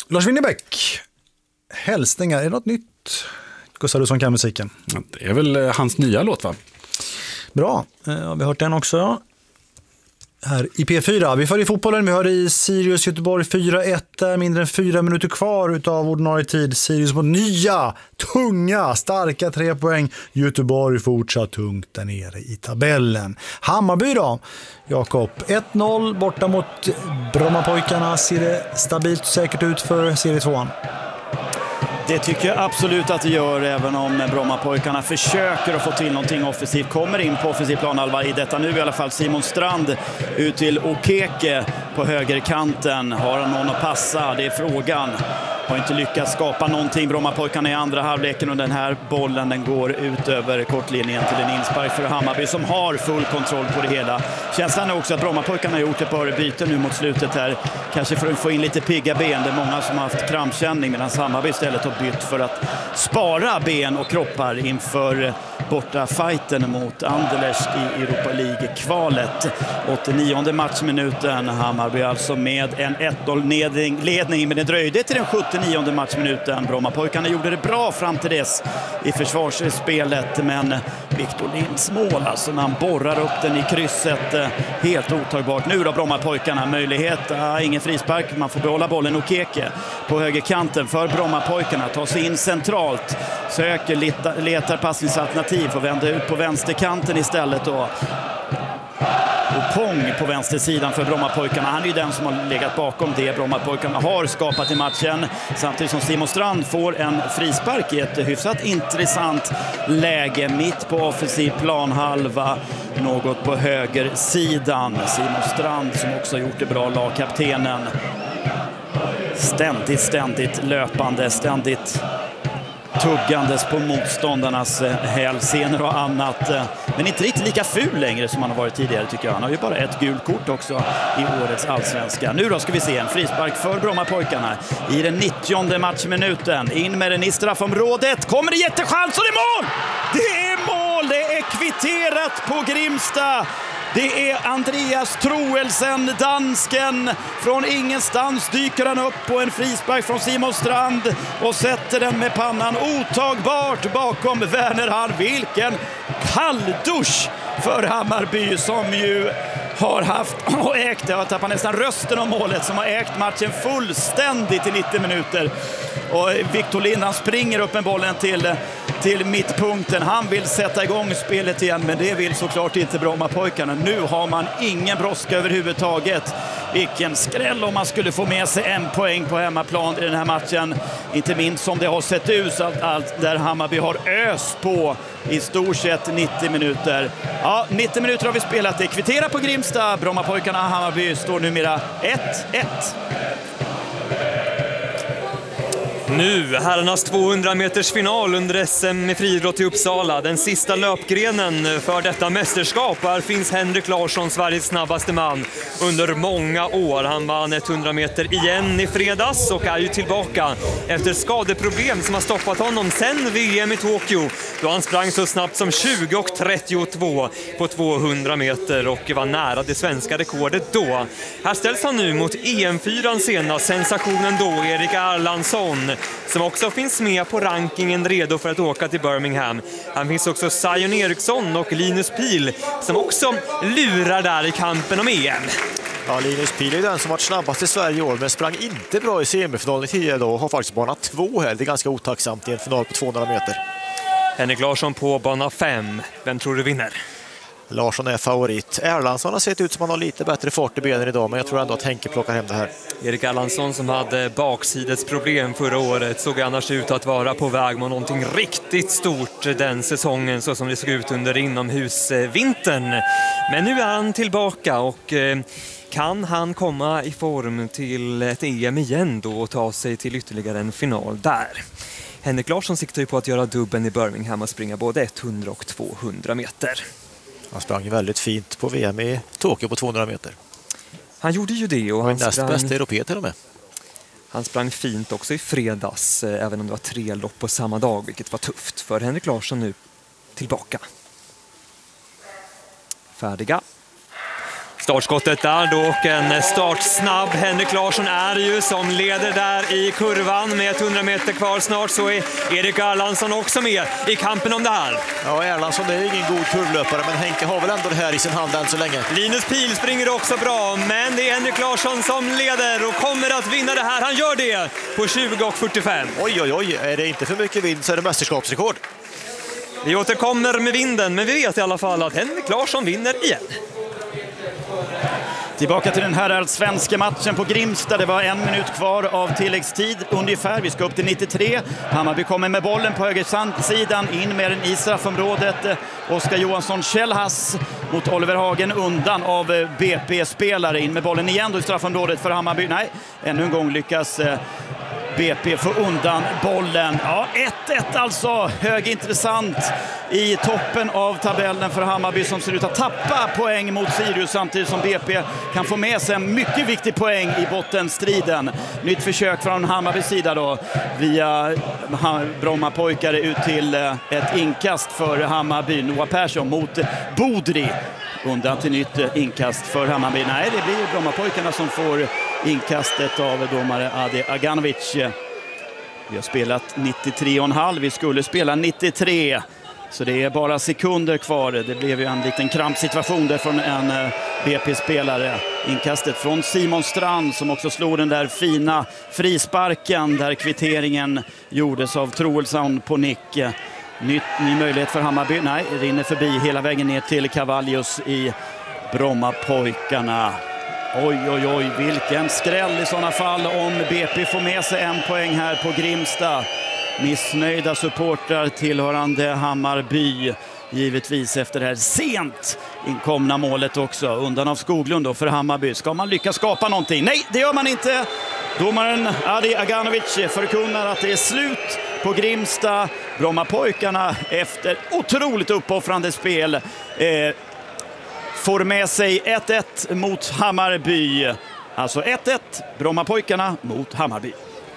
Lars Winnerbäck, hälsningar, är det något nytt? Gustav, du som kan musiken. Ja, det är väl hans nya låt, va? Bra, har vi hört den också här i P4. Vi följer fotbollen, vi hör i Sirius Göteborg 4-1, där mindre än 4 minuter kvar utav ordinarie tid. Sirius mot nya, tunga, starka 3 poäng. Göteborg fortsatt tungt där nere i tabellen. Hammarby då, Jakob, 1-0 borta mot Brommapojkarna. Ser det stabilt och säkert ut för serie 2? Det tycker jag absolut att det gör, även om Brommapojkarna försöker att få till någonting offensivt. Kommer in på offensiv planhalva i detta nu i alla fall. Simon Strand ut till Okeke på högerkanten. Har han någon att passa? Det är frågan. Har inte lyckats skapa någonting. Brommapojkarna i andra halvleken, och den här bollen den går ut över kortlinjen till en inspark för Hammarby som har full kontroll på det hela. Känslan är också att Brommapojkarna har gjort ett par byten nu mot slutet här. Kanske för att få in lite pigga ben. Det är många som har haft krampkänning, medan Hammarby istället har bytt för att spara ben och kroppar inför borta fighten mot Anderlecht i Europa League-kvalet. 89:e matchminuten. Hammarby alltså med en 1-0 ledning, men det dröjde till den 79:e matchminuten. Brommapojkarna gjorde det bra fram till dess i försvarsspelet, men Victor Linds mål, alltså när han borrar upp den i krysset, helt otagbart. Nu då Brommapojkarna möjlighet, ingen frispark, man får behålla bollen. Okeke på högerkanten för Brommapojkarna, tar sig in centralt, söker, letar passningsalternativ, får vända ut på vänsterkanten istället då. Och Pong på vänstersidan för Brommapojkarna. Han är ju den som har legat bakom det Brommapojkarna har skapat i matchen. Samtidigt som Simon Strand får en frispark i ett hyfsat intressant läge mitt på offensiv planhalva. Något på högersidan. Simon Strand som också har gjort det bra, lagkaptenen. Ständigt löpande, ständigt tuggandes på motståndarnas hälsenor och annat. Men inte riktigt lika ful längre som han har varit tidigare, tycker jag. Han har ju bara ett gult kort också i årets allsvenska. Nu då ska vi se en frispark för Brommapojkarna i den 90:e matchminuten. In med den i straffområdet. Kommer det jättechans och det är mål! Det är mål! Det är kvitterat på Grimsta. Det är Andreas Troelsen, dansken. Från ingenstans dyker han upp på en frispark från Simon Strand och sätter den med pannan otagbart bakom Werner Hall. Vilken kalldusch för Hammarby som ju har haft och ägt, jag tappar nästan rösten om målet, som har ägt matchen fullständigt i 90 minuter. Och Victor Lind, han springer upp med bollen till mittpunkten. Han vill sätta igång spelet igen, men det vill såklart inte Brommapojkarna. Nu har man ingen brådska överhuvudtaget. Vilken skräll om man skulle få med sig en poäng på hemmaplan i den här matchen. Inte minst som det har sett ut, allt där Hammarby har öst på i stort sett 90 minuter. Ja, 90 minuter har vi spelat. Det kvitterar på Grimsta. Brommapojkarna och Hammarby står numera 1-1. Nu herrarnas 200 meters final under SM i friidrott i Uppsala. Den sista löpgrenen för detta mästerskap. Här finns Henrik Larsson, Sveriges snabbaste man under många år. Han vann 100 meter igen i fredags och är ju tillbaka efter skadeproblem som har stoppat honom sen VM i Tokyo, då han sprang så snabbt som 20:32 på 200 meter och var nära det svenska rekordet då. Här ställs han nu mot EM4 senast, sensationen då, Erik Erlandsson, som också finns med på rankingen, redo för att åka till Birmingham. Han finns också Zion Eriksson och Linus Pihl som också lurar där i kampen om EM. Ja, Linus Pihl är den som varit snabbast i Sverige i år, men sprang inte bra i semifinalen tidigare då och har faktiskt bana 2 här. Det är ganska otacksamt i en final på 200 meter. Henrik Larsson på bana 5. Vem tror du vinner? Larsson är favorit. Erlandsson har sett ut som han har lite bättre fart i benen idag, men jag tror ändå att Henke plockar hem det här. Erik Erlandsson som hade baksidesproblem förra året såg annars ut att vara på väg mot någonting riktigt stort den säsongen, så som det såg ut under inomhusvintern. Men nu är han tillbaka och kan han komma i form till ett EM igen då och ta sig till ytterligare en final där? Henrik Larsson siktar ju på att göra dubben i Birmingham och springa både 100 och 200 meter. Han sprang väldigt fint på VM i Tokyo på 200 meter. Han gjorde ju det och han näst bästa europé till och med. Han sprang fint också i fredags, även om det var 3 lopp på samma dag, vilket var tufft för Henrik Larsson. Nu tillbaka. Färdiga. Startskottet där då och en startsnabb Henrik Larsson är ju som leder där i kurvan med 100 meter kvar snart, så är Erik Erlandsson också med i kampen om det här. Ja, Erlandsson är ingen god kurvlöpare, men Henke har väl ändå det här i sin hand än så länge. Linus Pihl springer också bra, men det är Henrik Larsson som leder och kommer att vinna det här. Han gör det på 20:45. Oj, är det inte för mycket vind så är det mästerskapsrekord. Vi återkommer med vinden, men vi vet i alla fall att Henrik Larsson vinner igen. Tillbaka till den här allsvenska matchen på Grimsta. Det var 1 minut kvar av tilläggstid ungefär. Vi ska upp till 93. Hammarby kommer med bollen på högersidan, in med den i straffområdet. Oskar Johansson Kjellhass mot Oliver Hagen, undan av BP-spelare. In med bollen igen då i straffområdet för Hammarby. Nej, ännu en gång lyckas BP få undan bollen. Ja, 1-1 alltså. Högintressant i toppen av tabellen för Hammarby som ser ut att tappa poäng mot Sirius samtidigt som BP kan få med sig en mycket viktig poäng i bottenstriden. Nytt försök från Hammarbys sida då via Brommapojkare ut till ett inkast för Hammarby. Noah Persson mot Bodri. Undan till nytt inkast för Hammarby. Nej, det blir Brommapojkarna som får inkastet av domare Adi Aganovic. Vi har spelat 93,5. Vi skulle spela 93. Så det är bara sekunder kvar. Det blev ju en liten krampsituation där från en BP-spelare. Inkastet från Simon Strand som också slog den där fina frisparken där kvitteringen gjordes av Troelsson på nick. Ny möjlighet för Hammarby. Nej, rinner förbi hela vägen ner till Cavallius i Brommapojkarna. Oj, vilken skräll i sådana fall om BP får med sig en poäng här på Grimsta. Missnöjda supportrar tillhörande Hammarby. Givetvis efter det här sent inkomna målet också. Undan av Skoglund då för Hammarby. Ska man lyckas skapa någonting? Nej, det gör man inte. Domaren Adi Aganovic förkunnar att det är slut på Grimsta. Brommapojkarna efter otroligt uppoffrande spel får med sig 1-1 mot Hammarby. Alltså 1-1 Brommapojkarna mot Hammarby.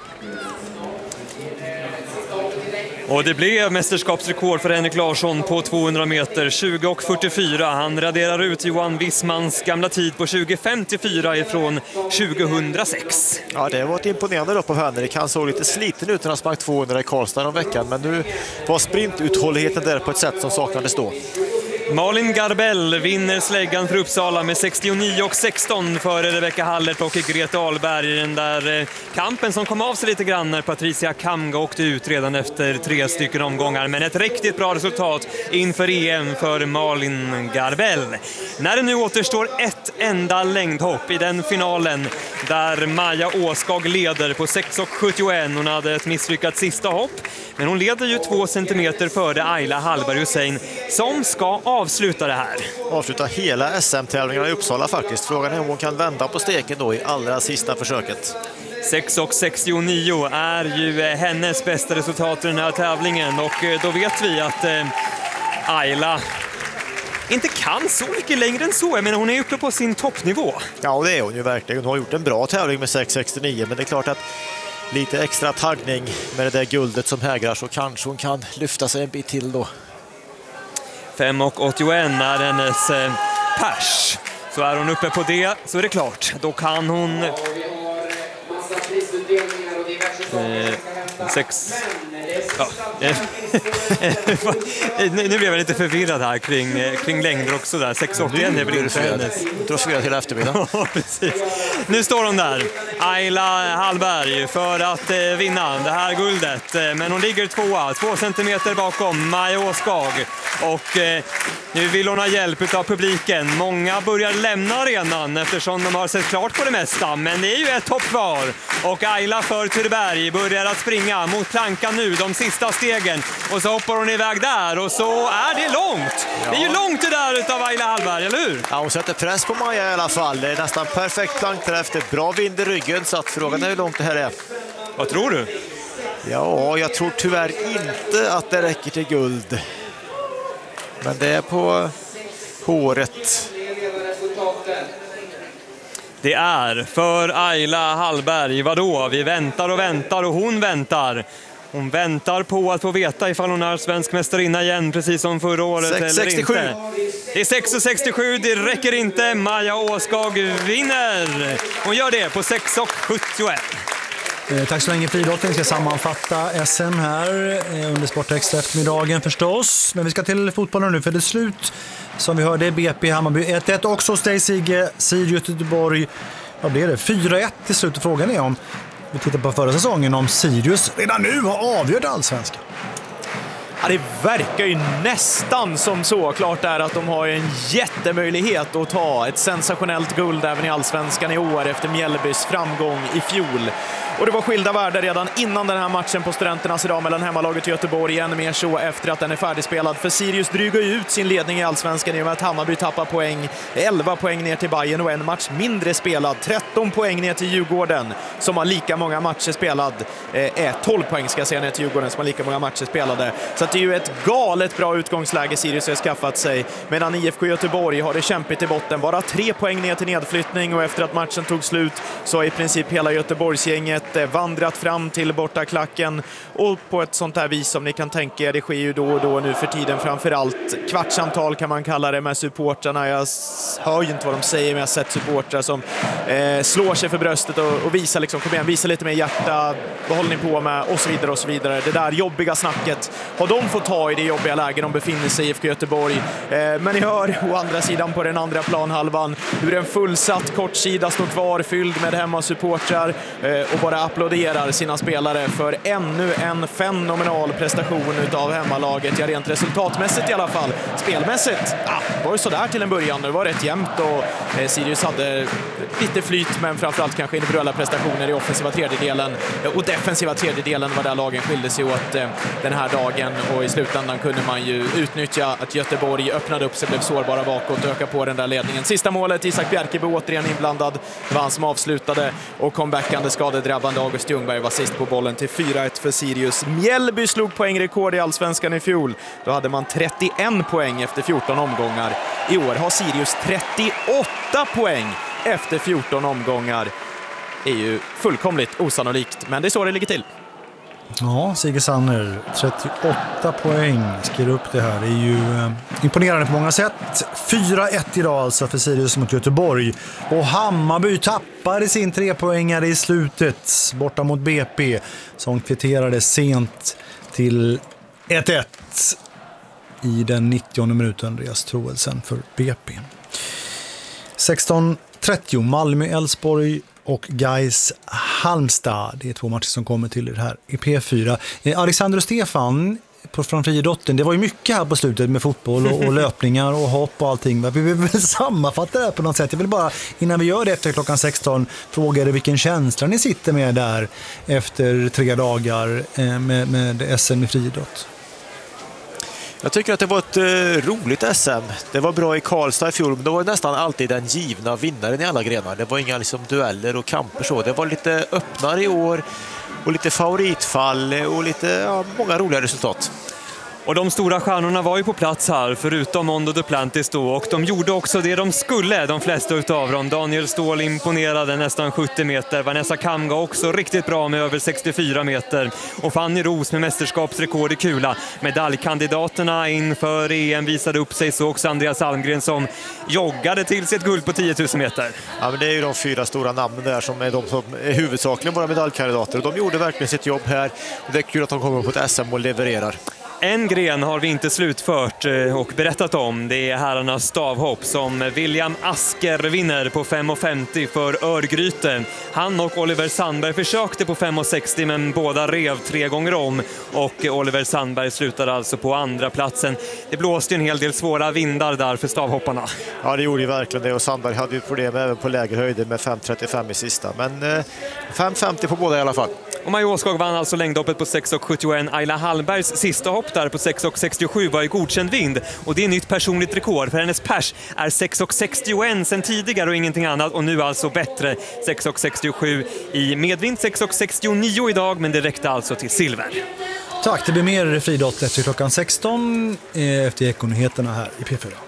Och det blev mästerskapsrekord för Henrik Larsson på 200 meter, 20:44. Han raderar ut Johan Wissmans gamla tid på 20:54 ifrån 2006. Ja, det var ett imponerande lopp av Henrik. Han såg lite sliten ut när han sprang 200 i Karlstad om veckan, men nu var sprintuthålligheten där på ett sätt som saknades då. Malin Garbell vinner släggan för Uppsala med 69:16 före Rebecca Hallert och Greta Ahlberg i den där kampen som kom av sig lite grann när Patricia Kamga åkte ut redan efter 3 stycken omgångar. Men ett riktigt bra resultat inför EM för Malin Garbell. När det nu återstår ett enda längdhopp i den finalen där Maja Åskag leder på 6:71. Hon hade ett misslyckat sista hopp, men hon leder ju 2 centimeter före Ayla Hallberg Hussein som ska avsluta det här. Avsluta hela SM-tävlingarna i Uppsala faktiskt. Frågan är om hon kan vända på steken då i allra sista försöket. 6:69 är ju hennes bästa resultat i den här tävlingen, och då vet vi att Ayla inte kan så mycket längre än så. Men hon är uppe på sin toppnivå. Ja, och det är hon ju verkligen. Hon har gjort en bra tävling med 6:69, men det är klart att lite extra taggning med det där guldet som hägrar så kanske hon kan lyfta sig en bit till då. 5:81 är hennes pers. Så är hon uppe på det, så är det klart. Då kan hon... 6... Ja. Nu blev jag lite förvirrad här kring längder också där. 6:81 är väl inte hennes. Du har förvirrat hela eftermiddagen. Ja, precis. Nu står hon där, Ayla Hallberg, för att vinna det här guldet. Men hon ligger 2 centimeter bakom Maja Åskag. Och nu vill hon ha hjälp av publiken. Många börjar lämna arenan eftersom de har sett klart på det mesta. Men det är ju ett hopp kvar. Och Ayla för Turberg börjar att springa mot plankan nu, de sista stegen. Och så hoppar hon iväg där och så är det långt. Ja. Det är ju långt det där utav Ayla Hallberg, eller hur? Ja, hon sätter press på Maja i alla fall. Det är nästan perfekt plankträff efter bra vind i ryggen, så att frågan är hur långt det här är. Vad tror du? Ja, jag tror tyvärr inte att det räcker till guld. Men det är på håret. Det är för Ayla Hallberg. Vadå? Vi väntar och väntar och hon väntar. Hon väntar på att få veta ifall hon är svensk mästarinna igen, precis som förra året 6, eller 67. inte. Det är 6,67, det räcker inte. Maja Åskag vinner. Hon gör det på 6,71. Tack så länge friidrotten. Ska sammanfatta SM här under Sportextra eftermiddagen förstås. Men vi ska till fotbollen nu för det är slut. Som vi hörde BP Hammarby 1-1 också hos dig Sigge. Sirius Göteborg, vad blir det? 4-1 till slut. Frågan är om vi tittar på förra säsongen om Sirius redan nu har avgjort allsvenskan. Ja, det verkar ju nästan som så. Klart är att de har en jättemöjlighet att ta ett sensationellt guld även i allsvenskan i år efter Mjällbys framgång i fjol. Och det var skilda världar redan innan den här matchen på Studenternas idag mellan hemmalaget och Göteborg, än mer så efter att den är färdigspelad. För Sirius drygar ju ut sin ledning i allsvenskan i och med att Hammarby tappar poäng, 11 poäng ner till Bayern och en match mindre spelad, 13 poäng ner till Djurgården som har lika många matcher spelad, 12 poäng ska jag säga ner till Djurgården som har lika många matcher spelade. Så att det är ju ett galet bra utgångsläge Sirius har skaffat sig, medan IFK Göteborg har det kämpigt i botten, bara 3 poäng ner till nedflyttning, och efter att matchen tog slut så har i princip hela Göteborgsgänget vandrat fram till bortaklacken, och på ett sånt här vis som ni kan tänka er, det sker ju då och då nu för tiden, framförallt kvartsamtal kan man kalla det med supportrarna. Jag hör ju inte vad de säger, men jag har sett supportrar som slår sig för bröstet och visar liksom, kom igen, visa lite mer hjärta, vad håller ni på med, och så vidare och så vidare. Det där jobbiga snacket har de fått ta i det jobbiga läge de befinner sig i IFK Göteborg. Men ni hör å andra sidan på den andra planhalvan hur en fullsatt kortsida står kvar fylld med hemmasupportrar och bara applåderar sina spelare för ännu en fenomenal prestation utav hemmalaget. Ja, rent resultatmässigt i alla fall. Spelmässigt var det sådär till en början. Det var rätt jämnt och Sirius hade lite flyt, men framförallt kanske individuella prestationer i offensiva tredjedelen och defensiva tredjedelen var där lagen skilde sig åt den här dagen, och i slutändan kunde man ju utnyttja att Göteborg öppnade upp sig, blev sårbara bakåt och öka på den där ledningen. Sista målet, Isak Bjerkeby återigen inblandad. Det var han som avslutade, och comebackande skadedrabbande August Ljungberg var sist på bollen till 4-1 för Sirius. Mjällby slog poängrekord i allsvenskan i fjol. Då hade man 31 poäng efter 14 omgångar. I år har Sirius 38 poäng efter 14 omgångar. Det är ju fullkomligt osannolikt, men det är så det ligger till. Ja, Sigge Sanner, 38 poäng, skriver upp det här. Det är ju imponerande på många sätt. 4-1 idag alltså för Sirius mot Göteborg. Och Hammarby tappade sin 3-poängare i slutet borta mot BP som kvitterade sent till 1-1 i den 90:e minuten, Andreas Troelsen för BP. 16:30 Malmö-Elfsborg och Gais Halmstad. Det är 2 matcher som kommer till det här i P4. Alexander och Stefan från friidrotten, det var ju mycket här på slutet med fotboll och löpningar och hopp och allting. Vi vill sammanfatta det här på något sätt. Jag vill bara, innan vi gör det efter klockan 16, fråga er vilken känsla ni sitter med där efter 3 dagar med SM i friidrott. Jag tycker att det var ett roligt SM. Det var bra i Karlstad i fjol, men det var nästan alltid den givna vinnaren i alla grenar. Det var inga liksom dueller och kamper så. Det var lite öppnare i år och lite favoritfall och lite många roliga resultat. Och de stora stjärnorna var ju på plats här, förutom Mondo Duplantis då, och de gjorde också det de skulle, de flesta utav dem. Daniel Ståhl imponerade nästan 70 meter, Vanessa Kamga också riktigt bra med över 64 meter, och Fanny Ros med mästerskapsrekord i kula. Medaljkandidaterna inför EM visade upp sig, så också Andreas Almgren som joggade till sitt guld på 10 000 meter. Ja, men det är ju de 4 stora namnen där som är de som är huvudsakligen våra medaljkandidater, och de gjorde verkligen sitt jobb här, och det är kul att de kommer på ett SM och levererar. En gren har vi inte slutfört och berättat om. Det är herrarnas stavhopp som William Asker vinner på 5,50 för Örgryte. Han och Oliver Sandberg försökte på 5,60 men båda rev 3 gånger om, och Oliver Sandberg slutade alltså på andra platsen. Det blåste en hel del svåra vindar där för stavhopparna. Ja, det gjorde ju verkligen det, och Sandberg hade ju problem även på lägre höjder med 5,35 i sista. Men 5,50 på båda i alla fall. Och Maja Åskog vann alltså längdhoppet på 6,71. Ayla Hallbergs sista hopp där på 6,67 var i godkänd vind. Och det är nytt personligt rekord, för hennes pers är 6,61 sen tidigare och ingenting annat. Och nu alltså bättre, 6,67 i medvind, 6,69 idag, men det räckte alltså till silver. Tack, det blir mer friidrott efter klockan 16 efter Ekonyheterna här i P4.